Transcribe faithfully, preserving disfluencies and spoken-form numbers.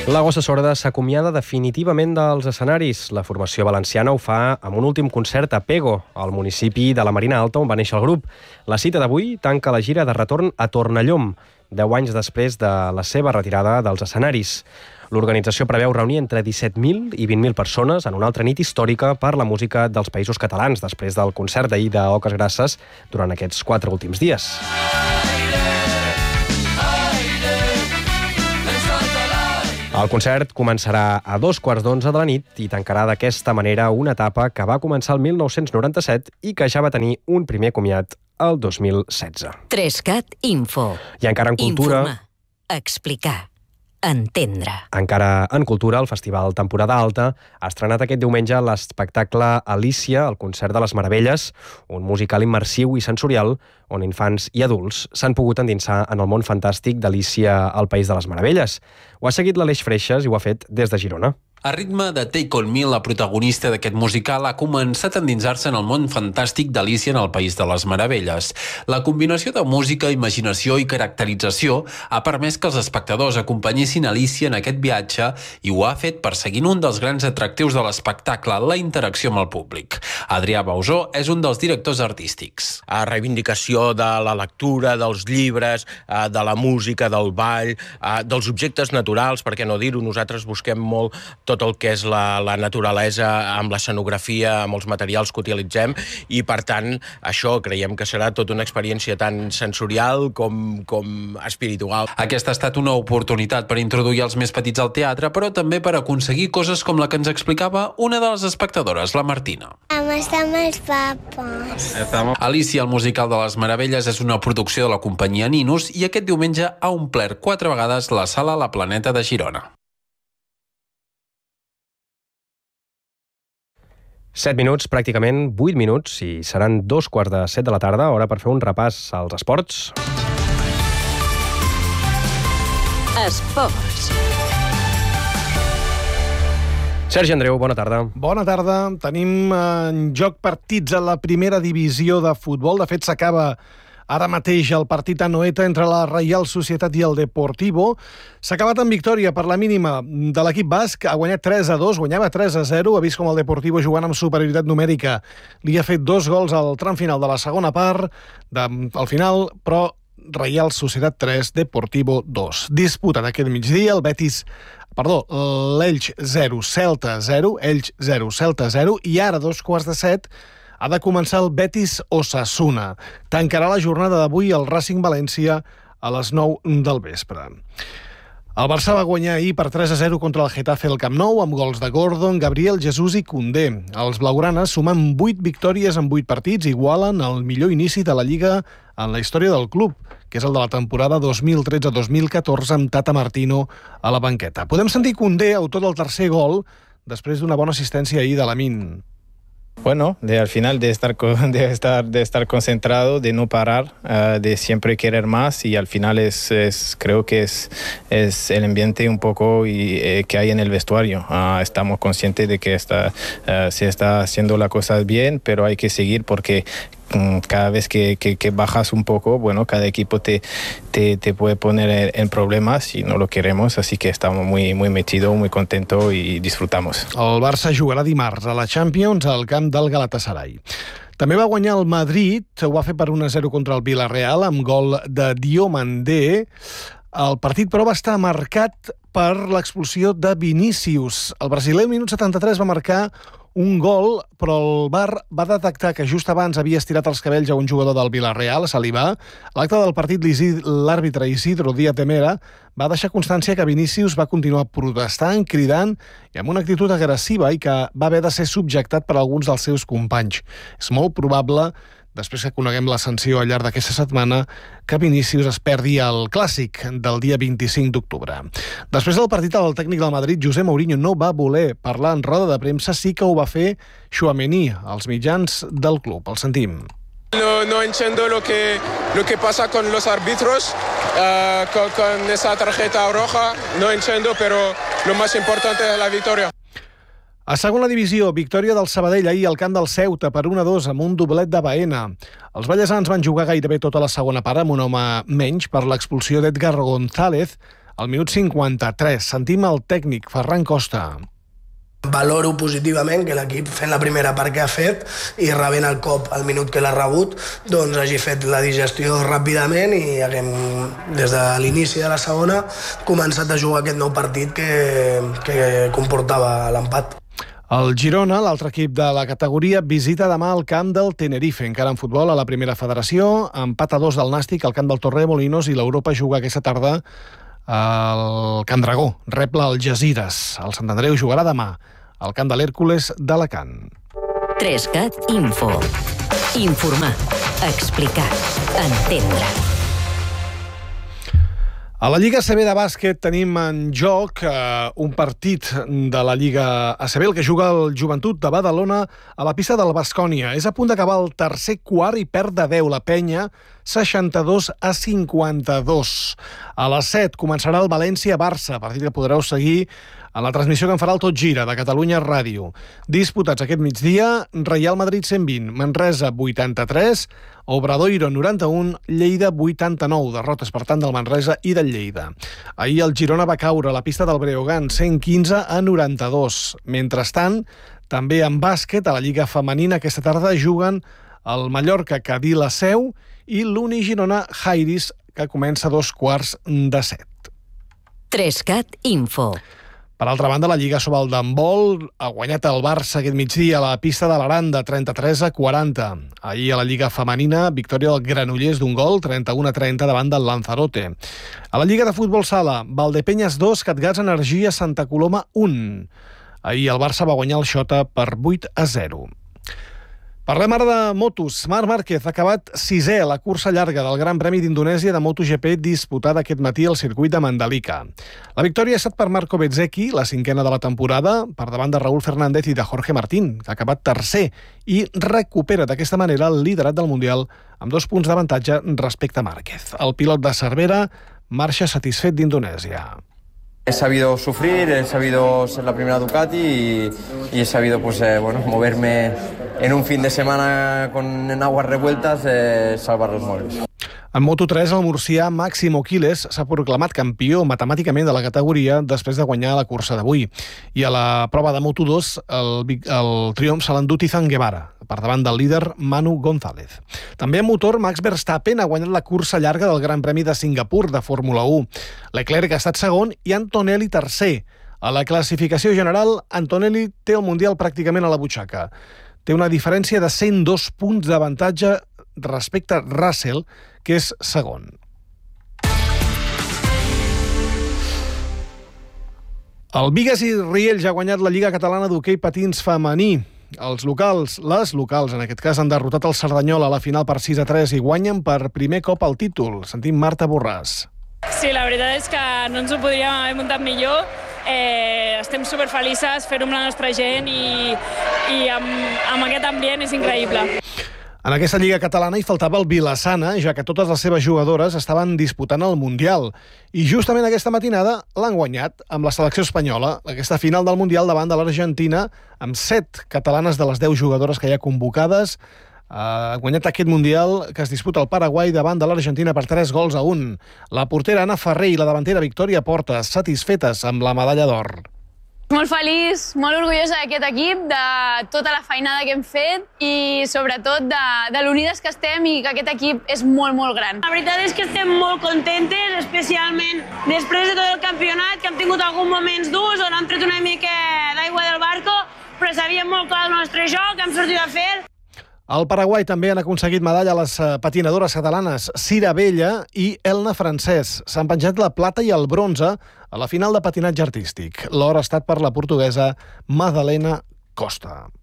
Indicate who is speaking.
Speaker 1: La Gossa Sorda s'acomiada definitivament dels escenaris. La formació valenciana ho fa amb un últim concert a Pego, al municipi de la Marina Alta on va néixer el grup. La cita d'avui tanca la gira de retorn a Tornallom, deu anys després de la seva retirada dels escenaris. L'organització preveu reunir entre disset mil i vint mil persones en una altra nit històrica per la música dels Països Catalans, després del concert d'ahir d'Oques Grasses durant aquests quatre últims dies. El concert començarà a dos quarts d'onze de la nit i tancarà d'aquesta manera una etapa que va començar el mil nou-cents noranta-set i que ja va tenir un primer comiat el dos mil setze.
Speaker 2: Trescat Info.
Speaker 1: I encara en cultura...
Speaker 2: Informar, explicar, entendre.
Speaker 1: Encara en cultura, el Festival Temporada Alta ha estrenat aquest diumenge l'espectacle Alícia, el concert de les Meravelles, un musical immersiu i sensorial on infants i adults s'han pogut endinsar en el món fantàstic d'Alícia al País de les Meravelles. Ho ha seguit l'Aleix Freixas i ho ha fet des de Girona.
Speaker 3: A ritme de Take On Me, la protagonista d'aquest musical ha començat a endinsar-se en el món fantàstic d'Alícia en el País de les Meravelles. La combinació de música, imaginació i caracterització ha permès que els espectadors acompanyessin Alícia en aquest viatge i ho ha fet perseguint un dels grans atractius de l'espectacle, la interacció amb el públic. Adrià Bausó és un dels directors artístics.
Speaker 4: A reivindicació de la lectura, dels llibres, de la música, del ball, dels objectes naturals, per què no dir-ho, nosaltres busquem molt tot el que és la, la naturalesa amb l'escenografia, amb els materials que utilitzem i, per tant, això creiem que serà tota una experiència tan sensorial com, com espiritual.
Speaker 3: Aquesta ha estat una oportunitat per introduir els més petits al teatre, però també per aconseguir coses com la que ens explicava una de les espectadores, la Martina.
Speaker 5: Estar amb els papes.
Speaker 3: Alícia, el musical de les Meravelles, és una producció de la companyia Ninus i aquest diumenge ha omplert quatre vegades la sala La Planeta de Girona.
Speaker 1: Set minuts, pràcticament vuit minuts, i seran dos quarts de set de la tarda, hora per fer un repàs als esports.
Speaker 2: Esports.
Speaker 1: Sergi Andreu, bona tarda.
Speaker 6: Bona tarda. Tenim en joc partits a la primera divisió de futbol. De fet, s'acaba ara mateix el partit a Anoeta entre la Reial Societat i el Deportivo. S'ha acabat amb victòria per la mínima de l'equip basc. Ha guanyat tres a dos, guanyava tres a zero. Ha vist com el Deportivo, jugant amb superioritat numèrica, li ha fet dos gols al tram final de la segona part. De, al final, però, Reial Societat tres, Deportivo dos. Disputa d'aquest migdia el Betis... Perdó, l'Elx zero, Celta zero, Elx zero, Celta zero, i ara, dos quarts de set, ha de començar el Betis Osasuna. Tancarà la jornada d'avui el Racing València a les nou del vespre. El Barça va guanyar ahir per tres a zero contra el Getafe al Camp Nou amb gols de Gordon, Gabriel Jesus i Koundé. Els blaugranes sumen vuit victòries en vuit partits, igualen el millor inici de la Lliga en la història del club, que és el de la temporada dos mil tretze dos mil catorze amb Tata Martino a la banqueta. Podem sentir Koundé, autor del tercer gol, després d'una bona assistència ahir de Lamine.
Speaker 7: Bueno, de, al final de estar, de, estar, de estar concentrado, de no parar, uh, de siempre querer más, y al final es, es creo que es, es el ambiente un poco y, eh, que hay en el vestuario. Uh, estamos conscientes de que está, uh, se está haciendo las cosas bien, pero hay que seguir porque cada vez que, que, que bajas un poco, bueno, cada equipo te, te, te puede poner en, en problemas y no lo queremos, así que estamos muy, muy metidos, muy contentos y disfrutamos.
Speaker 6: El Barça jugarà dimarts a la Champions al camp del Galatasaray. També va guanyar el Madrid, ho va fer per un a zero contra el Villarreal amb gol de Diomandé. El partit, però, va estar marcat per l'expulsió de Vinícius. El brasiler, al minut setanta-tres, va marcar un gol, però el V A R va detectar que just abans havia estirat els cabells a un jugador del Villarreal, a Salivà. A l'acte del partit, l'àrbitre Isidro Díaz de Mera va deixar constància que Vinícius va continuar protestant, cridant i amb una actitud agressiva i que va haver de ser subjectat per alguns dels seus companys. És molt probable, després que coneguem la sanció al llarg d'aquesta setmana, que Vinícius es perdi el clàssic del dia vint-i-cinc d'octubre. Després del partit, el tècnic del Madrid, José Mourinho, no va voler parlar en roda de premsa, sí que ho va fer Tchouaméni, als mitjans del club. El sentim.
Speaker 8: No, no entiendo lo que, lo que pasa con los árbitros, uh, con, con esa tarjeta roja, no entiendo, pero lo más importante es la victoria.
Speaker 6: A segona divisió, victòria del Sabadell ahir al camp del Ceuta per un a dos amb un doblet de Baena. Els ballesans van jugar gairebé tota la segona part amb un home menys per l'expulsió d'Edgar González al minut cinquanta-tres. Sentim el tècnic Ferran Costa.
Speaker 9: Valoro positivament que l'equip, fent la primera part que ha fet i rebent el cop al minut que l'ha rebut, doncs hagi fet la digestió ràpidament i haguem, des de l'inici de la segona, començat a jugar aquest nou partit que, que comportava l'empat.
Speaker 6: El Girona, l'altre equip de la categoria, visita demà el camp del Tenerife, encara en futbol a la primera federació, empat a dos del Nàstic al camp del Torremolinos i l'Europa juga aquesta tarda al Can Dragó, rep l'Algesires. El Sant Andreu jugarà demà al camp de l'Hèrcules d'Alacant.
Speaker 2: tres cat Info. Informar, explicar, entendre.
Speaker 6: A la Lliga A C B de bàsquet tenim en joc eh, un partit de la Lliga A C B, el que juga el Joventut de Badalona a la pista del Baskonia. És a punt d'acabar el tercer quart i perd de deu la Penya, seixanta-dos a cinquanta-dos. A les set començarà el València-Barça, partit que podreu seguir en la transmissió que en farà el Tot Gira, de Catalunya Ràdio. Disputats aquest migdia, Real Madrid cent vint, Manresa vuitanta-tres, Obradoiro noranta-un, Lleida vuitanta-nou, derrotes per tant del Manresa i del Lleida. Ahir el Girona va caure a la pista del Breogán, cent quinze a noranta-dos. Mentrestant, també en bàsquet, a la Lliga Femenina aquesta tarda juguen el Mallorca Cadí la Seu i l'Uni Girona Jairis, que comença a dos quarts de set.
Speaker 2: tres cat Info.
Speaker 6: Per altra banda, la Lliga Sobal d'handbol ha guanyat el Barça aquest migdia a la pista de l'Aranda, trenta-tres a quaranta. Ahir a la Lliga Femenina, victòria del Granollers d'un gol, trenta-u a trenta davant del Lanzarote. A la Lliga de Futbol Sala, Valdepenyes dos, Catgats Energia Santa Coloma un. Ahir el Barça va guanyar el Xota per vuit a zero. Parlem ara de motos. Marc Márquez ha acabat sisè a la cursa llarga del Gran Premi d'Indonèsia de MotoGP disputada aquest matí al circuit de Mandalika. La victòria ha estat per Marco Bezzecchi, la cinquena de la temporada, per davant de Raúl Fernández i de Jorge Martín, que ha acabat tercer i recupera d'aquesta manera el liderat del Mundial amb dos punts d'avantatge respecte a Márquez. El pilot de Cervera marxa satisfet d'Indonèsia.
Speaker 10: He sabido sufrir, he sabido ser la primera Ducati y, y he sabido pues, eh, bueno, moverme en un fin de semana con en aguas revueltas, eh, salvar los moles.
Speaker 6: En Moto tres, el murcià Máximo Quiles s'ha proclamat campió matemàticament de la categoria després de guanyar la cursa d'avui. I a la prova de Moto dos, el, el triomf se l'ha endut Izan Guevara, per davant del líder Manu González. També en motor, Max Verstappen ha guanyat la cursa llarga del Gran Premi de Singapur de Fórmula u. Leclerc ha estat segon i Antonelli tercer. A la classificació general, Antonelli té el Mundial pràcticament a la butxaca. Té una diferència de cent dos punts d'avantatge respecte a Russell, que és segon. El Bigues i Riells ha guanyat la Lliga Catalana d'Hoquei Patins femení. Els locals, les locals, en aquest cas, han derrotat el Cerdanyola a la final per sis a tres i guanyen per primer cop el títol. Sentim Marta Borràs.
Speaker 11: Sí, la veritat és que no ens ho podríem haver muntat millor. Eh, estem superfelices, fer-ho amb la nostra gent i, i amb, amb aquest ambient és increïble.
Speaker 6: En aquesta Lliga Catalana hi faltava el Vilassana, ja que totes les seves jugadores estaven disputant el Mundial. I justament aquesta matinada l'han guanyat amb la selecció espanyola, aquesta final del Mundial davant de l'Argentina, amb set catalanes de les deu jugadores que hi ha convocades. Ha guanyat aquest Mundial que es disputa al Paraguai davant de l'Argentina per tres gols a un. La portera Anna Ferrer i la davantera Victòria Porta satisfetes amb la medalla d'or.
Speaker 12: Molt feliç, molt orgullosa d'aquest equip, de tota la feinada que hem fet i sobretot de, de l'unides que estem i que aquest equip és molt, molt gran.
Speaker 13: La veritat és que estem molt contentes, especialment després de tot el campionat, que hem tingut alguns moments durs on hem tret una mica d'aigua del barco, però sabíem molt clar el nostre joc, hem sortit a fer.
Speaker 6: Al Paraguai també han aconseguit medalla les patinadores catalanes Cira Bella i Elna Francès. S'han penjat la plata i el bronze a la final de patinatge artístic. L'or ha estat per la portuguesa Madalena Costa.